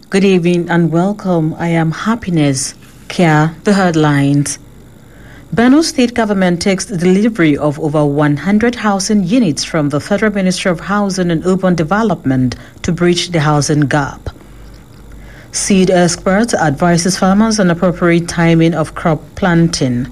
Good evening and welcome. I am Happiness. Here, the headlines. Benue State Government takes delivery of over 100 housing units from the Federal Ministry of Housing and Urban Development to bridge the housing gap. Seed expert advises farmers on appropriate timing of crop planting.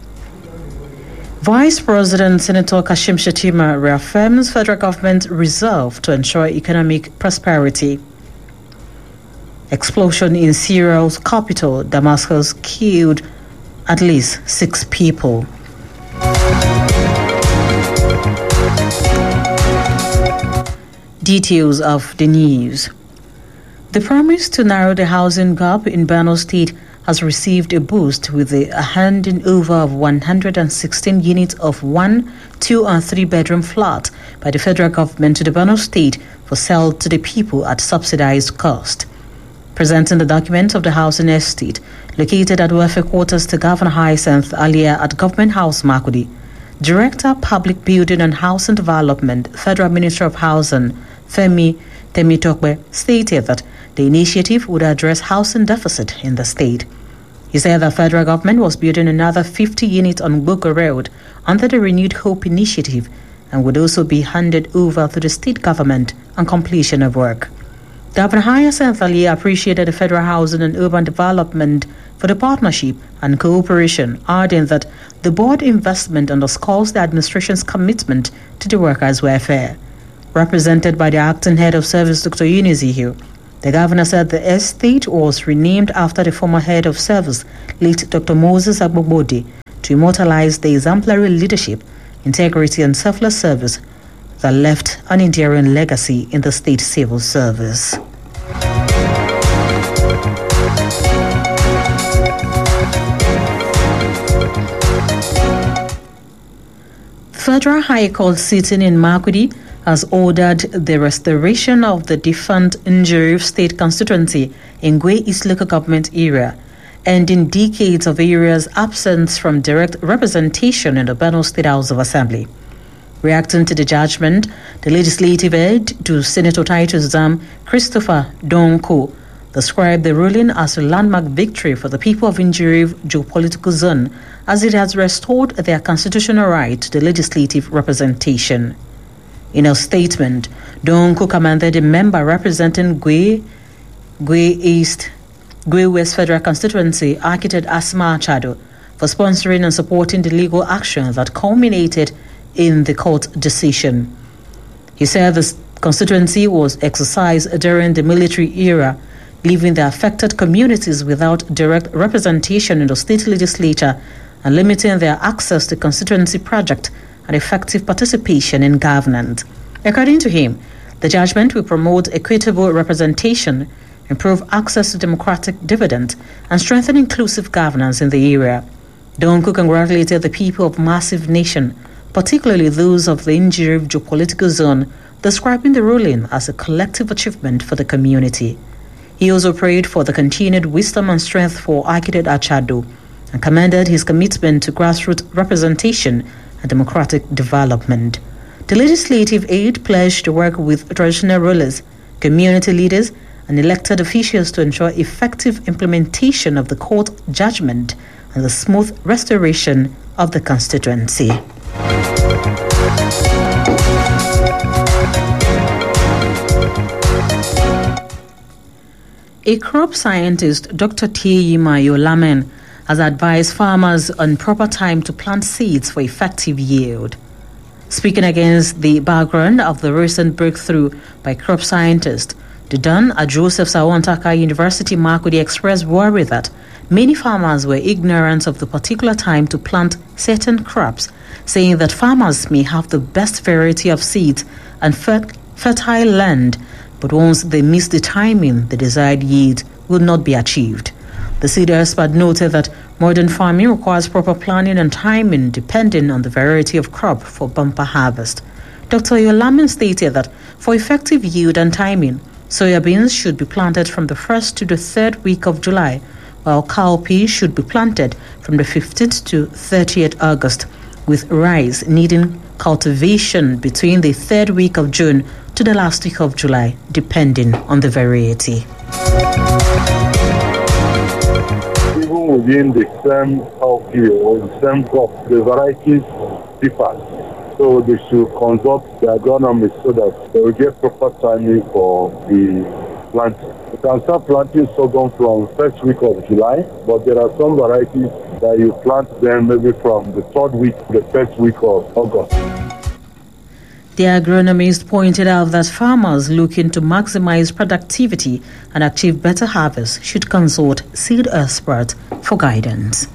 Vice President Senator Kashim Shettima reaffirms federal government resolve to ensure economic prosperity. Explosion in Syria's capital, Damascus, killed at least 6 people. Details of the news. The promise to narrow the housing gap in Benue State has received a boost with the handing over of 116 units of 1, 2 and 3 bedroom flat by the federal government to the Benue State for sale to the people at subsidized cost. Presenting the document of the housing estate located at welfare quarters to Governor Hyacinth Alia at Government House Makurdi, Director Public Building and Housing Development, Federal Ministry of Housing, Femi Temitokbe, stated that the initiative would address housing deficit in the state. He said the federal government was building another 50 units on Boko Road under the Renewed Hope initiative and would also be handed over to the state government on completion of work. Governor Hyacinth Alia appreciated the Federal Housing and Urban Development for the partnership and cooperation, adding that the board investment underscores the administration's commitment to the workers' welfare. Represented by the acting head of service, Dr. Eunice Hill, the governor said the estate was renamed after the former head of service, late Dr. Moses Agbobode, to immortalize the exemplary leadership, integrity and selfless service that left an enduring legacy in the state civil service. Federal High Court sitting in Makurdi has ordered the restoration of the defunct Njuruf State constituency in Gwe East local government area, ending decades of area's absence from direct representation in the Benue State House of Assembly. Reacting to the judgment, the legislative aide to Senator Titus Zam, Christopher Donko, described the ruling as a landmark victory for the people of Njuruf geopolitical zone, as it has restored their constitutional right to the legislative representation. In a statement, Donko commended a member representing Gwe West Federal Constituency, Architect Asma Achado, for sponsoring and supporting the legal action that culminated in the court decision. He said the constituency was exercised during the military era, leaving the affected communities without direct representation in the state legislature and limiting their access to constituency project and effective participation in governance. According to him, the judgment will promote equitable representation, improve access to democratic dividend, and strengthen inclusive governance in the area. Donko congratulated the people of Massive Nation, particularly those of the Njuruf geopolitical zone, describing the ruling as a collective achievement for the community. He also prayed for the continued wisdom and strength for Architect Achado and commended his commitment to grassroots representation and democratic development. The legislative aide pledged to work with traditional rulers, community leaders, and elected officials to ensure effective implementation of the court judgment and the smooth restoration of the constituency. A crop scientist, Dr. Teyima Yolamen, has advised farmers on proper time to plant seeds for effective yield. Speaking against the background of the recent breakthrough by crop scientists, the Don at Joseph Sawantaka University Makurdi expressed worry that many farmers were ignorant of the particular time to plant certain crops, saying that farmers may have the best variety of seeds and fertile land, but once they miss the timing, the desired yield will not be achieved. The seed expert noted that modern farming requires proper planning and timing depending on the variety of crop for bumper harvest. Dr. Yolamin stated that for effective yield and timing, soybeans should be planted from the 1st to the 3rd week of July, while cowpeas should be planted from the 15th to 30th August, with rice needing cultivation between the 3rd week of June to the last week of July, depending on the variety. Even within the same LP or the same crop, the varieties differ. So they should consult the agronomists so that they will get proper timing for the planting. You can start planting sorghum from first week of July, but there are some varieties that you plant them maybe from the third week to the first week of August. The agronomist pointed out that farmers looking to maximize productivity and achieve better harvests should consult seed experts for guidance.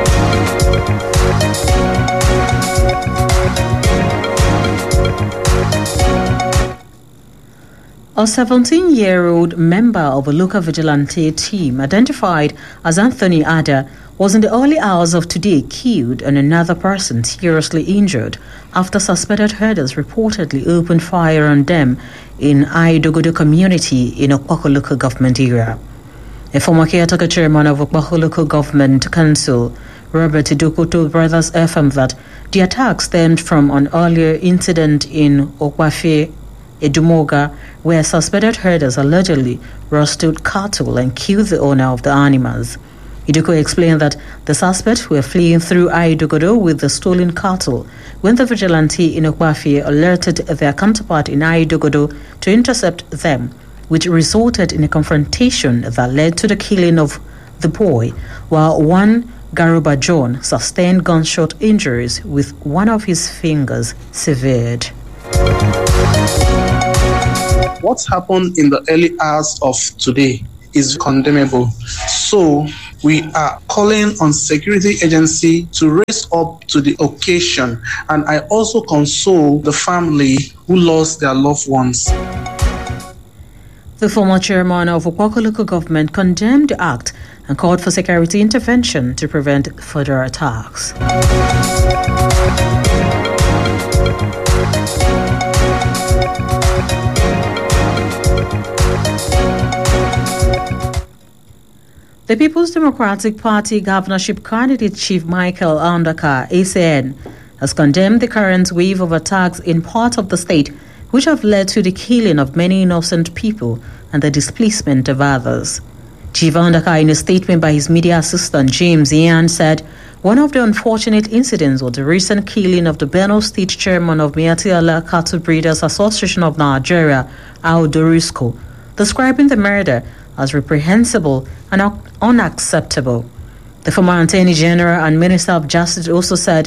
A 17-year-old member of a local vigilante team identified as Anthony Ada was in the early hours of today killed and another person seriously injured after suspected herders reportedly opened fire on them in Aidogodo community in Okpoko local government area. A former caretaker chairman of Okpoko local government council, Robert Idoko, told Brothers FM that the attack stemmed from an earlier incident in Okwafe, Edumoga, where suspected herders allegedly rustled cattle and killed the owner of the animals. Idoko explained that the suspects were fleeing through Aidogodo with the stolen cattle when the vigilante in Okwafe alerted their counterpart in Aidogodo to intercept them, which resulted in a confrontation that led to the killing of the boy, while one Garuba John sustained gunshot injuries with one of his fingers severed. What happened in the early hours of today is condemnable. So we are calling on security agency to raise up to the occasion, and I also console the family who lost their loved ones. The former chairman of Okpoko local government condemned the act and called for security intervention to prevent further attacks. The People's Democratic Party governorship candidate Chief Michael Andaka, ACN, has condemned the current wave of attacks in parts of the state which have led to the killing of many innocent people and the displacement of others. Chief Andaka, in a statement by his media assistant James Ian, said one of the unfortunate incidents was the recent killing of the Benue State chairman of Miati Allah Cattle Breeders Association of Nigeria, Al Dorisco, describing the murder as reprehensible and unacceptable. The former Attorney General and Minister of Justice also said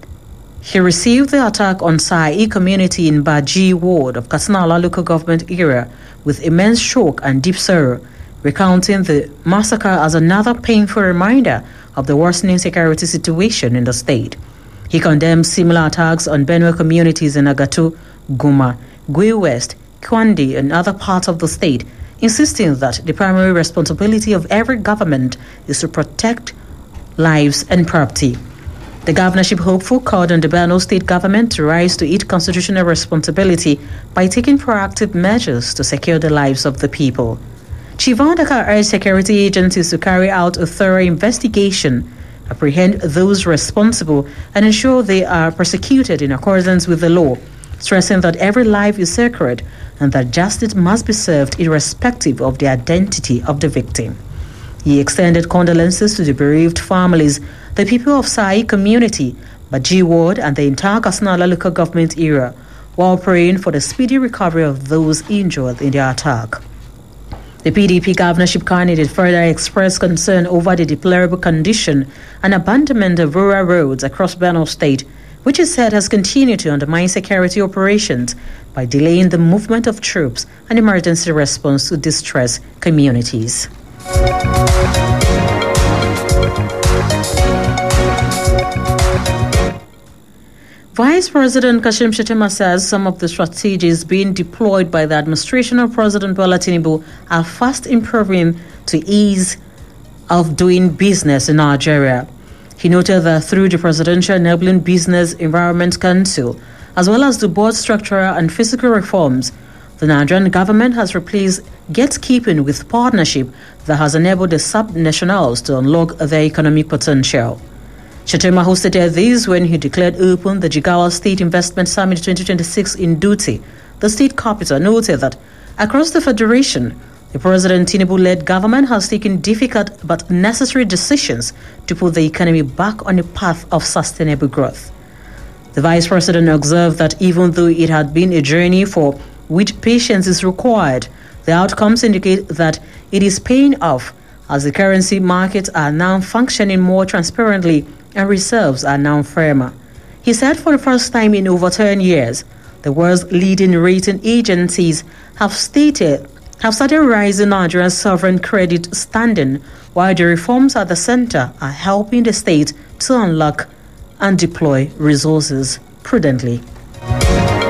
he received the attack on Sai community in Baji ward of Katsina local government area with immense shock and deep sorrow, recounting the massacre as another painful reminder of the worsening security situation in the state. He condemned similar attacks on Benue communities in Agatu, Guma, Gui West, Kwandi, and other parts of the state, insisting that the primary responsibility of every government is to protect lives and property. The governorship hopeful called on the Benue state government to rise to its constitutional responsibility by taking proactive measures to secure the lives of the people. Chief Andaka urged security agencies to carry out a thorough investigation, apprehend those responsible, and ensure they are prosecuted in accordance with the law, stressing that every life is sacred and that justice must be served irrespective of the identity of the victim. He extended condolences to the bereaved families, the people of Sai community, Baji ward, and the entire Katsina local government area, while praying for the speedy recovery of those injured in the attack. The PDP governorship candidate further expressed concern over the deplorable condition and abandonment of rural roads across Benue State, which he said has continued to undermine security operations by delaying the movement of troops and emergency response to distressed communities. Vice President Kashim Shettima says some of the strategies being deployed by the administration of President Bola Tinubu are fast improving to ease of doing business in Nigeria. He noted that through the Presidential Enabling Business Environment Council, as well as the board structural and physical reforms, the Nigerian government has replaced gatekeeping with partnership that has enabled the sub-nationals to unlock their economic potential. Shettima hosted this when he declared open the Jigawa State Investment Summit 2026 in Dutse, the state capital, noted that across the federation, The President Tinubu-led government has taken difficult but necessary decisions to put the economy back on a path of sustainable growth. The Vice President observed that even though it had been a journey for which patience is required, the outcomes indicate that it is paying off as the currency markets are now functioning more transparently and reserves are now firmer. He said for the first time in over 10 years, the world's leading rating agencies have started rising Nigeria's sovereign credit standing, while the reforms at the center are helping the state to unlock and deploy resources prudently.